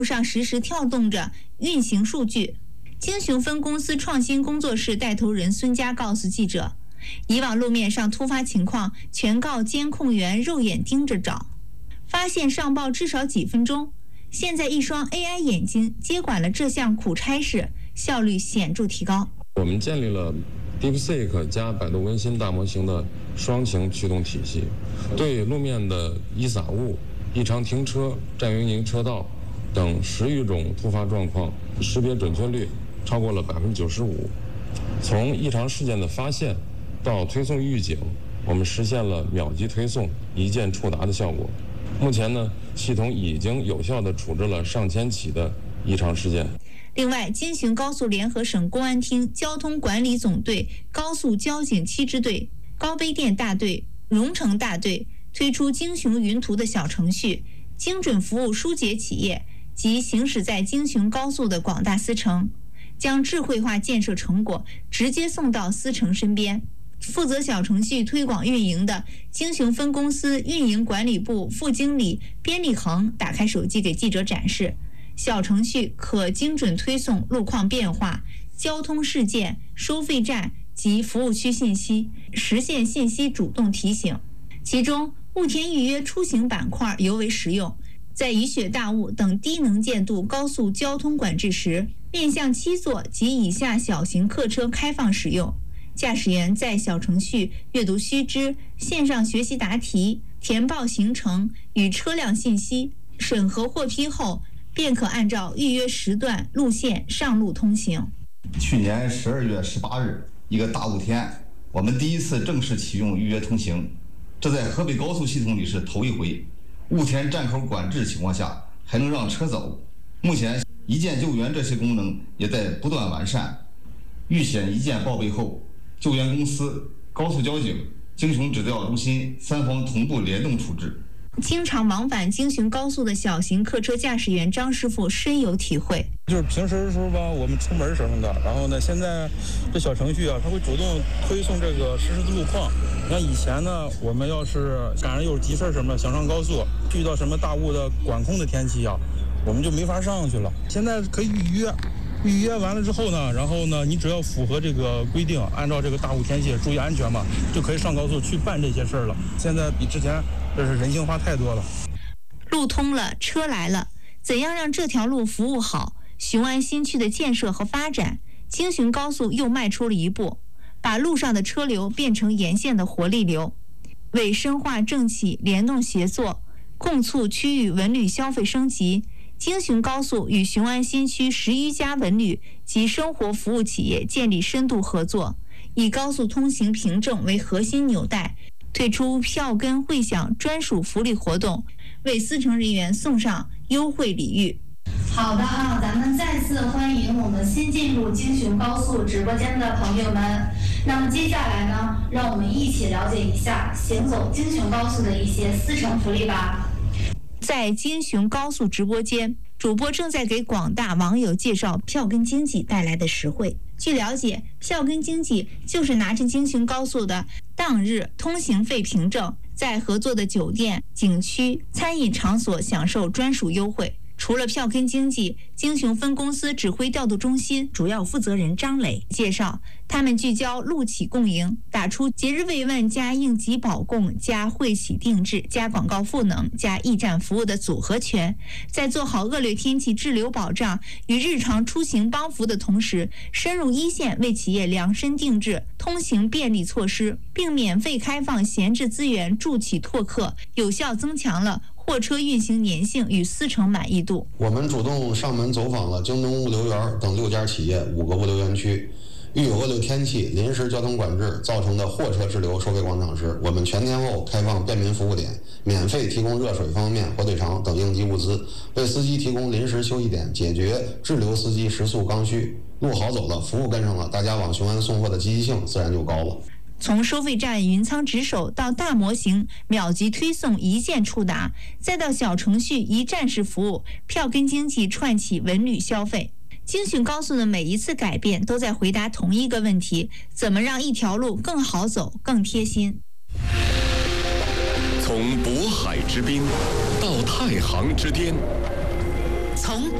上实时跳动着运行数据。京雄分公司创新工作室带头人孙佳告诉记者，以往路面上突发情况全靠监控员肉眼盯着找，发现上报至少几分钟。现在一双 AI 眼睛接管了这项苦差事，效率显著提高。 我们建立了 DeepSeek 加百度文心大模型的双擎驱动体系，对路面的易洒物、异常停车、占运营车道等10余种突发状况识别准确率超过了95%。从异常事件的发现到推送预警，我们实现了秒级推送、一键触达的效果。目前呢，系统已经有效地处置了上千起的异常事件。 另外，京雄高速联合省公安厅交通管理总队、高速交警7支队、高碑店大队、荣成大队推出京雄云图的小程序，精准服务疏解企业及行驶在京雄高速的广大司乘，将智慧化建设成果直接送到司乘身边。负责小程序推广运营的京雄分公司运营管理部副经理边立恒打开手机给记者展示，小程序可精准推送路况变化、交通事件、收费站及服务区信息，实现信息主动提醒。其中雾田预约出行板块尤为实用，在雨雪大雾等低能见度高速交通管制时，面向7座及以下小型客车开放使用。驾驶员在小程序阅读须知、线上学习答题、填报行程与车辆信息，审核获批后便可按照预约时段、路线上路通行。 去年12月18日，一个大雾天，我们第一次正式启用预约通行，这在河北高速系统里是头一回。雾天站口管制情况下还能让车走。目前一键救援这些功能也在不断完善。遇险一键报备后，救援公司、高速交警、京雄指调中心3方同步联动处置。 经常往返京雄高速的小型客车驾驶员张师傅深有体会。 就是平时的时候吧，我们出门什么的，然后呢，现在这小程序啊，它会主动推送这个实时的路况。你看以前呢，我们要是赶上有急事什么，想上高速，遇到什么大雾的管控的天气啊，我们就没法上去了。现在可以预约。预约完了之后呢，然后呢，你只要符合这个规定，按照这个大雾天气注意安全嘛，就可以上高速去办这些事儿了。现在比之前这是人性化太多了。 路通了，车来了，怎样让这条路服务好？雄安新区的建设和发展，京雄高速又迈出了一步，把路上的车流变成沿线的活力流，为深化政企联动协作，共促区域文旅消费升级。京雄高速与雄安新区10余家文旅及生活服务企业建立深度合作，以高速通行凭证为核心纽带，推出票根会享专属福利活动，为司乘人员送上优惠礼遇。 好的啊，咱们再次欢迎我们新进入京雄高速直播间的朋友们。那么接下来呢，让我们一起了解一下行走京雄高速的一些司乘福利吧。 在京雄高速直播间，主播正在给广大网友介绍票根经济带来的实惠。据了解，票根经济就是拿着京雄高速的当日通行费凭证，在合作的酒店、景区、餐饮场所享受专属优惠。除了票根经济，京雄分公司指挥调度中心主要负责人张磊介绍，他们聚焦路企共赢，打出节日慰问加应急保供加会企定制加广告赋能加驿站服务的组合拳，在做好恶劣天气滞留保障与日常出行帮扶的同时，深入一线为企业量身定制通行便利措施，并免费开放闲置资源助企拓客，有效增强了货车运行粘性与司乘满意度。 我们主动上门走访了京东物流园等6家企业、5个物流园区。遇有恶劣天气、临时交通管制造成的货车滞留收费广场时，我们全天候开放便民服务点，免费提供热水、方便面、火腿肠等应急物资，为司机提供临时休息点，解决滞留司机食宿刚需。路好走了，服务跟上了，大家往雄安送货的积极性自然就高了。 从收费站云仓值守到大模型秒级推送一键触达，再到小程序一站式服务，票根经济串起文旅消费。京雄高速的每一次改变都在回答同一个问题：怎么让一条路更好走、更贴心？ 从渤海之滨到太行之巅， 从